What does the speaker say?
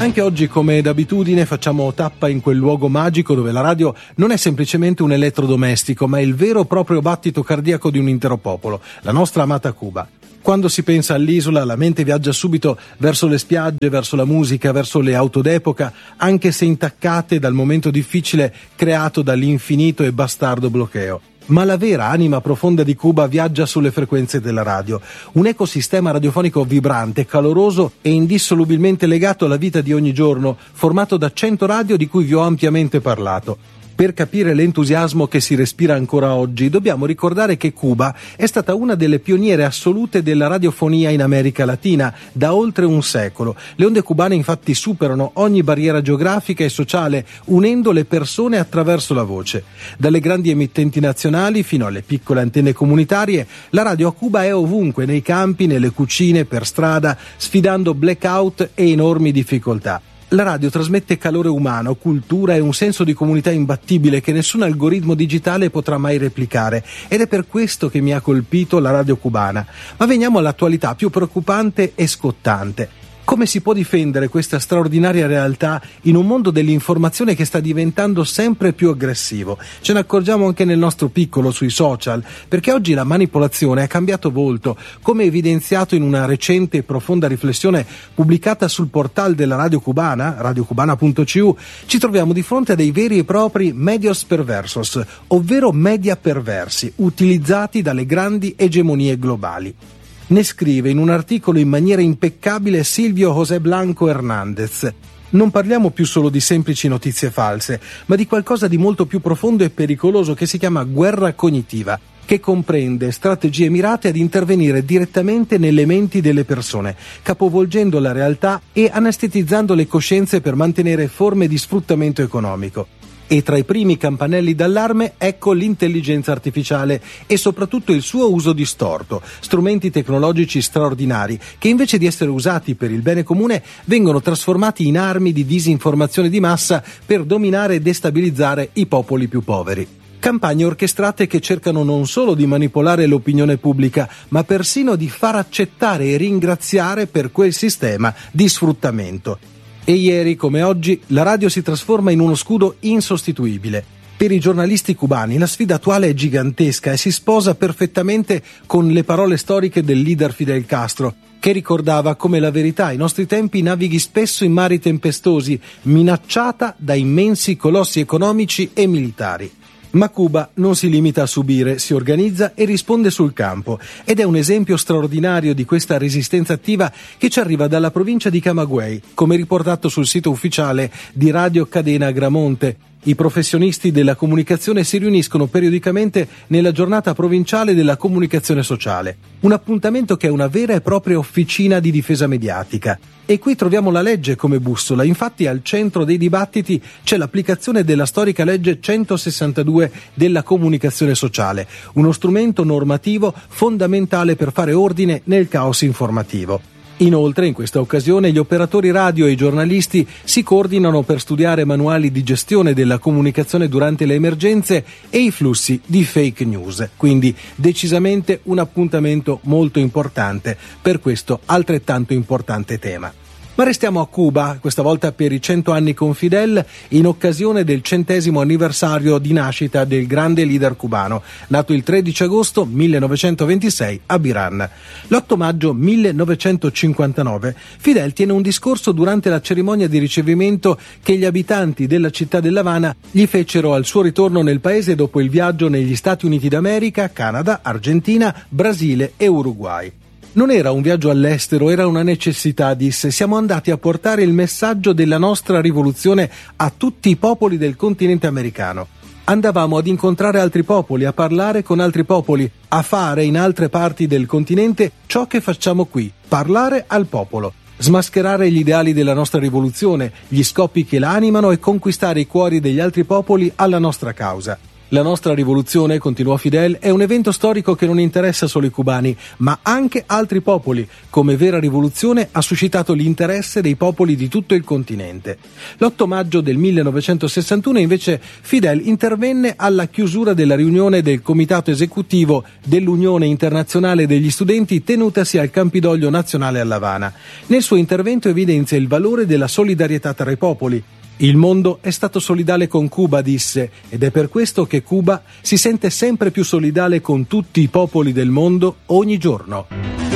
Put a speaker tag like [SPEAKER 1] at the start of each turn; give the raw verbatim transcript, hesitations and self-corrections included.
[SPEAKER 1] Anche oggi, come d'abitudine, facciamo tappa in quel luogo magico dove la radio non è semplicemente un elettrodomestico, ma è il vero e proprio battito cardiaco di un intero popolo, la nostra amata Cuba. Quando si pensa all'isola, la mente viaggia subito verso le spiagge, verso la musica, verso le auto d'epoca, anche se intaccate dal momento difficile creato dall'infinito e bastardo bloqueo. Ma la vera anima profonda di Cuba viaggia sulle frequenze della radio, un ecosistema radiofonico vibrante, caloroso e indissolubilmente legato alla vita di ogni giorno, formato da cento radio di cui vi ho ampiamente parlato. Per capire l'entusiasmo che si respira ancora oggi, dobbiamo ricordare che Cuba è stata una delle pioniere assolute della radiofonia in America Latina da oltre un secolo. Le onde cubane infatti superano ogni barriera geografica e sociale, unendo le persone attraverso la voce. Dalle grandi emittenti nazionali fino alle piccole antenne comunitarie, la radio a Cuba è ovunque, nei campi, nelle cucine, per strada, sfidando blackout e enormi difficoltà. La radio trasmette calore umano, cultura e un senso di comunità imbattibile che nessun algoritmo digitale potrà mai replicare, ed è per questo che mi ha colpito la radio cubana. Ma veniamo all'attualità più preoccupante e scottante. Come si può difendere questa straordinaria realtà in un mondo dell'informazione che sta diventando sempre più aggressivo? Ce ne accorgiamo anche nel nostro piccolo sui social, perché oggi la manipolazione ha cambiato volto, come evidenziato in una recente e profonda riflessione pubblicata sul portale della radio cubana, radiocubana punto c u. Ci troviamo di fronte a dei veri e propri medios perversos, ovvero media perversi, utilizzati dalle grandi egemonie globali. Ne scrive in un articolo in maniera impeccabile Silvio José Blanco Hernández. Non parliamo più solo di semplici notizie false, ma di qualcosa di molto più profondo e pericoloso che si chiama guerra cognitiva, che comprende strategie mirate ad intervenire direttamente nelle menti delle persone, capovolgendo la realtà e anestetizzando le coscienze per mantenere forme di sfruttamento economico. E tra i primi campanelli d'allarme ecco l'intelligenza artificiale e soprattutto il suo uso distorto, strumenti tecnologici straordinari che invece di essere usati per il bene comune vengono trasformati in armi di disinformazione di massa per dominare e destabilizzare i popoli più poveri. Campagne orchestrate che cercano non solo di manipolare l'opinione pubblica, ma persino di far accettare e ringraziare per quel sistema di sfruttamento. E ieri, come oggi, la radio si trasforma in uno scudo insostituibile. Per i giornalisti cubani la sfida attuale è gigantesca e si sposa perfettamente con le parole storiche del leader Fidel Castro, che ricordava come la verità ai nostri tempi navighi spesso in mari tempestosi, minacciata da immensi colossi economici e militari. Ma Cuba non si limita a subire, si organizza e risponde sul campo, ed è un esempio straordinario di questa resistenza attiva che ci arriva dalla provincia di Camagüey, come riportato sul sito ufficiale di Radio Cadena Agramonte. I professionisti della comunicazione si riuniscono periodicamente nella giornata provinciale della comunicazione sociale, un appuntamento che è una vera e propria officina di difesa mediatica. E qui troviamo la legge come bussola, infatti al centro dei dibattiti c'è l'applicazione della storica legge centosessantadue della comunicazione sociale, uno strumento normativo fondamentale per fare ordine nel caos informativo. Inoltre, in questa occasione, gli operatori radio e i giornalisti si coordinano per studiare manuali di gestione della comunicazione durante le emergenze e i flussi di fake news. Quindi, decisamente un appuntamento molto importante per questo altrettanto importante tema. Ma restiamo a Cuba, questa volta per i cento anni con Fidel, in occasione del centesimo anniversario di nascita del grande leader cubano, nato il tredici agosto millenovecentoventisei a Biran. L'otto maggio millenovecentocinquantanove Fidel tiene un discorso durante la cerimonia di ricevimento che gli abitanti della città dell'Havana gli fecero al suo ritorno nel paese dopo il viaggio negli Stati Uniti d'America, Canada, Argentina, Brasile e Uruguay. Non era un viaggio all'estero, era una necessità, disse. Siamo andati a portare il messaggio della nostra rivoluzione a tutti i popoli del continente americano. Andavamo ad incontrare altri popoli, a parlare con altri popoli, a fare in altre parti del continente ciò che facciamo qui, parlare al popolo, smascherare gli ideali della nostra rivoluzione, gli scopi che la animano e conquistare i cuori degli altri popoli alla nostra causa. La nostra rivoluzione, continuò Fidel, è un evento storico che non interessa solo i cubani, ma anche altri popoli. Come vera rivoluzione ha suscitato l'interesse dei popoli di tutto il continente. L'otto maggio del millenovecentosessantuno invece Fidel intervenne alla chiusura della riunione del Comitato Esecutivo dell'Unione Internazionale degli Studenti tenutasi al Campidoglio Nazionale a L'Avana. Nel suo intervento evidenzia il valore della solidarietà tra i popoli. Il mondo è stato solidale con Cuba, disse, ed è per questo che Cuba si sente sempre più solidale con tutti i popoli del mondo ogni giorno.